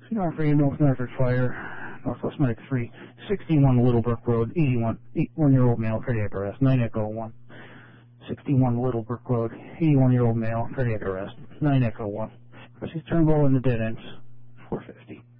North Radio, North Norfolk Fire, Northwest Medic 3, 61 Littlebrook Road, 81-year-old male, cardiac arrest, 9 Echo 1. 61 Littlebrook Road, 81-year-old male, cardiac arrest, 9 Echo 1. Crossing Turnbull in the dead ends, 450.